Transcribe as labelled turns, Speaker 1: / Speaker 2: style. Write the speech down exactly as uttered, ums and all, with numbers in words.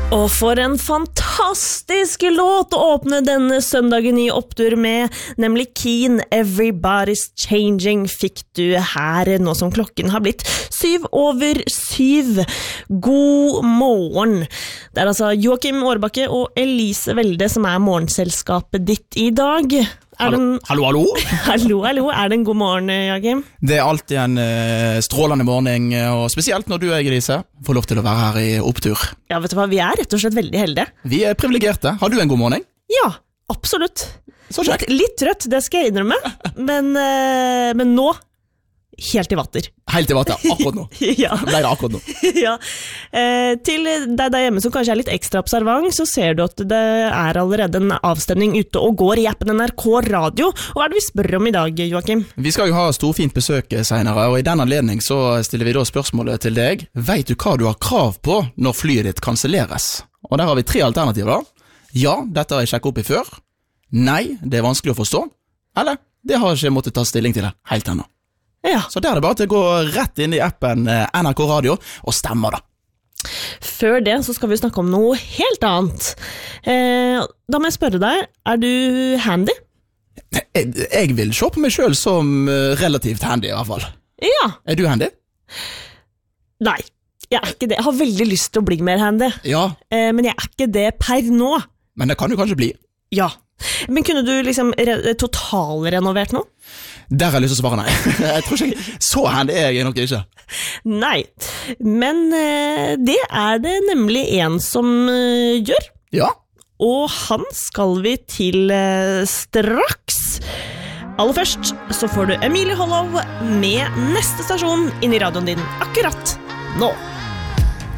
Speaker 1: Og for en fantastisk låt å åpne denne søndagen i opptur med, nemlig Keen, Everybody's Changing, fikk du her nå som klokken har blitt syv over syv. God morgen. Det er altså Joakim Årbakke og Elise Welde som er morgenselskapet ditt i dag. Er
Speaker 2: Hallo,
Speaker 1: den...
Speaker 2: hallo, hallo.
Speaker 1: Hallo, hallo. Er det en god morgen, Joakim?
Speaker 2: Det er alltid en uh, strålende morgen, og spesielt når du, Elise, får lov til å være her i opptur.
Speaker 1: Ja, vet du hva? Vi er rett og slett veldig heldige.
Speaker 2: Vi er privilegerte. Har du en god morgen?
Speaker 1: Ja, absolutt.
Speaker 2: Så kjekt.
Speaker 1: Litt, litt trøtt, det skal jeg innrømme, men, uh, men nå, helt i vatter.
Speaker 2: Helt i vatter, akkurat nå.
Speaker 1: Ja.
Speaker 2: Ble det akkurat nå.
Speaker 1: Ja. Eh, til deg der hjemme som kanskje er litt ekstra observant, så ser du at det er allerede en avstemning ute og går i appen N R K Radio. Og hva er det vi spør om i dag, Joakim?
Speaker 2: Vi skal jo ha storfint besøk senere, og i den anledning så stiller vi da spørsmålet til deg. Vet du hva du har krav på når flyet ditt kanselleres? Og der har vi tre alternativer da. Ja, dette har jeg sjekket opp i før. Nei, det er vanskelig å forstå. Eller, det har jeg ikke måttet ta stilling til det helt ennå.
Speaker 1: Ja.
Speaker 2: Så der er det bare til å gå rett inn i appen N R K Radio og stemme da.
Speaker 1: Før det så skal vi snakke om noe helt annet. Eh, da må jeg spørre deg, er du handy?
Speaker 2: Jeg, jeg vil se på meg selv som relativt handy i hvert fall.
Speaker 1: Ja.
Speaker 2: Er du handy?
Speaker 1: Nei, jeg er ikke det. Jeg har veldig lyst til å bli mer handy.
Speaker 2: Ja.
Speaker 1: Eh, men jeg er ikke det per nå.
Speaker 2: Men det kan du kanskje bli.
Speaker 1: Ja. Men kunne du liksom re- totalrenovert noe?
Speaker 2: Der har jeg lyst til å svare nei. Jeg tror ikke, så handy er jeg nok ikke.
Speaker 1: Nei, men eh, det er det nemlig en som eh, gjør.
Speaker 2: Ja.
Speaker 1: Og han skal vi til eh, straks. Aller først så får du Emilie Hollow med neste stasjon inn i radioen din akkurat nå.